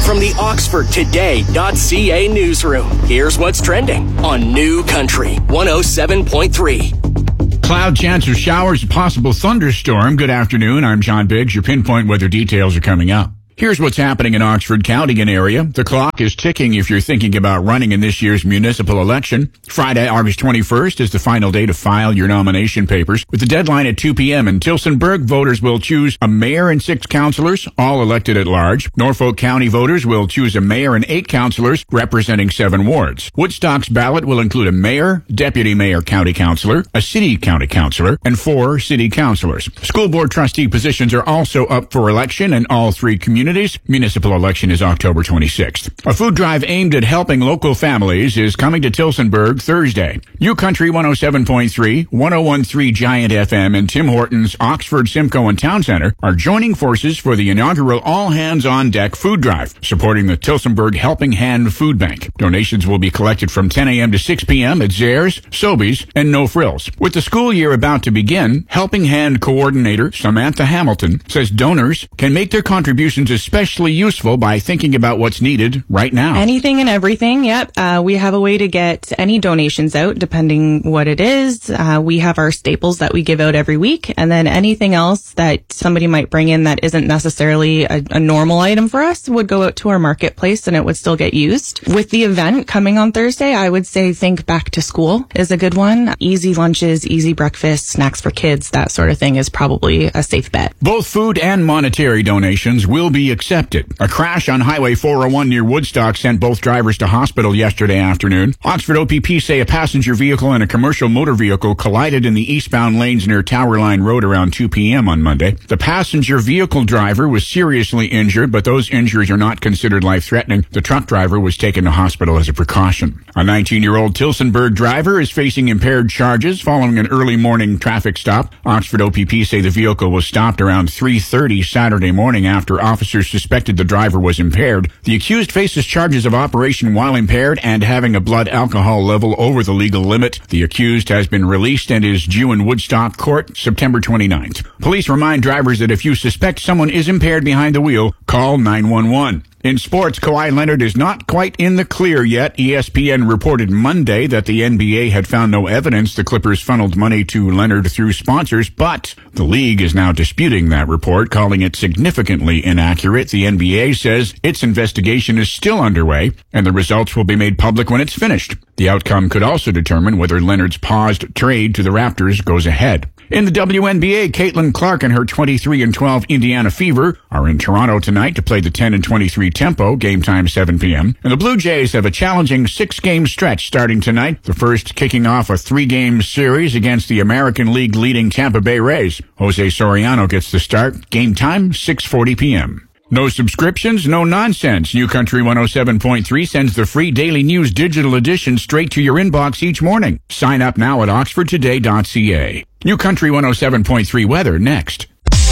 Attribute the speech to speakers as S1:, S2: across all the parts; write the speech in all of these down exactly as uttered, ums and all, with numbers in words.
S1: From the Oxford Today dot C A newsroom, here's what's trending on New Country one oh seven point three.
S2: Cloud chance of showers, possible thunderstorm. Good afternoon. I'm John Biggs. Your pinpoint weather details are coming up. Here's what's happening in Oxford County and area. The clock is ticking if you're thinking about running in this year's municipal election. Friday, August twenty-first is the final day to file your nomination papers. With the deadline at two p.m. in Tillsonburg, voters will choose a mayor and six councillors, all elected at large. Norfolk County voters will choose a mayor and eight councillors representing seven wards. Woodstock's ballot will include a mayor, deputy mayor county councillor, a city county councillor, and four city councillors. School board trustee positions are also up for election in all three communities. Municipal election is October twenty-sixth. A food drive aimed at helping local families is coming to Tillsonburg Thursday. New Country one oh seven point three, one oh one point three Giant F M, and Tim Hortons, Oxford, Simcoe, and Town Center are joining forces for the inaugural All Hands on Deck food drive, supporting the Tillsonburg Helping Hand Food Bank. Donations will be collected from ten a.m. to six p.m. at Zares, Sobeys, and No Frills. With the school year about to begin, Helping Hand coordinator Samantha Hamilton says donors can make their contributions especially useful by thinking about what's needed right now.
S3: Anything and everything, yep. Uh, we have a way to get any donations out, depending what it is. Uh, we have our staples that we give out every week, and then anything else that somebody might bring in that isn't necessarily a, a normal item for us would go out to our marketplace, and it would still get used. With the event coming on Thursday, I would say think back to school is a good one. Easy lunches, easy breakfast, snacks for kids, that sort of thing is probably a safe bet.
S2: Both food and monetary donations will be accepted. A crash on Highway four oh one near Woodstock sent both drivers to hospital yesterday afternoon. Oxford O P P say a passenger vehicle and a commercial motor vehicle collided in the eastbound lanes near Tower Line Road around two p.m. on Monday. The passenger vehicle driver was seriously injured, but those injuries are not considered life-threatening. The truck driver was taken to hospital as a precaution. A nineteen-year-old Tillsonburg driver is facing impaired charges following an early morning traffic stop. Oxford O P P say the vehicle was stopped around three thirty Saturday morning after officers suspected the driver was impaired. The accused faces charges of operation while impaired and having a blood alcohol level over the legal limit. The accused has been released and is due in Woodstock Court September twenty-ninth. Police remind drivers that if you suspect someone is impaired behind the wheel, call nine one one. In sports, Kawhi Leonard is not quite in the clear yet. E S P N reported Monday that the N B A had found no evidence the Clippers funneled money to Leonard through sponsors, but the league is now disputing that report, calling it significantly inaccurate. The N B A says its investigation is still underway, and the results will be made public when it's finished. The outcome could also determine whether Leonard's paused trade to the Raptors goes ahead. In the W N B A, Caitlin Clark and her twenty-three and twelve Indiana Fever are in Toronto tonight to play the ten and twenty-three Tempo, game time seven p.m. And the Blue Jays have a challenging six-game stretch starting tonight, the first kicking off a three-game series against the American League leading Tampa Bay Rays. Jose Soriano gets the start, game time six forty p.m. No subscriptions, no nonsense. New Country one oh seven point three sends the free Daily News digital edition straight to your inbox each morning. Sign up now at oxford today dot c a. New Country one oh seven point three weather next.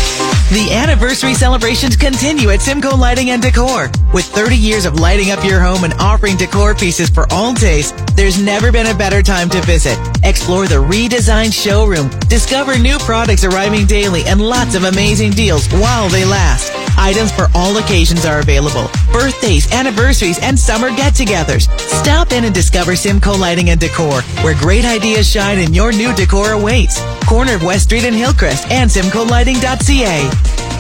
S4: The anniversary celebrations continue at Simcoe Lighting and Decor. With thirty years of lighting up your home and offering decor pieces for all tastes, there's never been a better time to visit. Explore the redesigned showroom, discover new products arriving daily, and lots of amazing deals while they last. Items for all occasions are available. Birthdays, anniversaries, and summer get-togethers. Stop in and discover Simcoe Lighting and Decor, where great ideas shine and your new decor awaits. Corner of West Street and Hillcrest and simcoe lighting dot c a.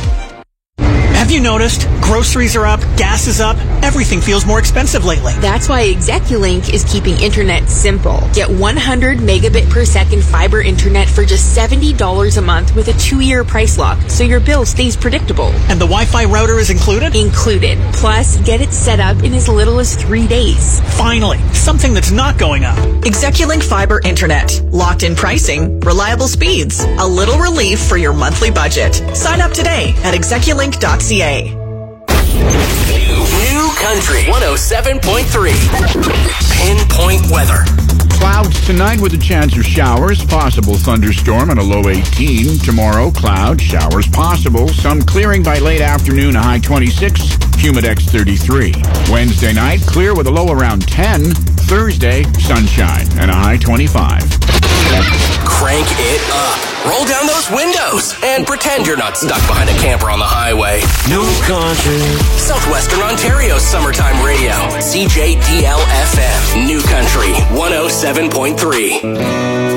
S5: Have you noticed? Groceries are up, gas is up, everything feels more expensive lately.
S6: That's why Execulink is keeping internet simple. Get one hundred megabit per second fiber internet for just seventy dollars a month with a two-year price lock, so your bill stays predictable.
S5: And the Wi-Fi router is included?
S6: Included. Plus, get it set up in as little as three days.
S5: Finally, something that's not going up.
S4: Execulink Fiber Internet. Locked-in pricing, reliable speeds, a little relief for your monthly budget. Sign up today at execulink dot c a.
S1: New Country one oh seven point three. Pinpoint weather.
S2: Clouds tonight with a chance of showers, possible thunderstorm and a low eighteen. Tomorrow, clouds, showers possible, some clearing by late afternoon, a high twenty-six, Humidex thirty-three. Wednesday night, clear with a low around ten. Thursday, sunshine and a high twenty-five.
S1: Crank it up roll down those windows and pretend you're not stuck behind a camper on the highway.
S7: New Country.
S1: Southwestern Ontario's summertime radio. C J D L F M. New Country one oh seven point three.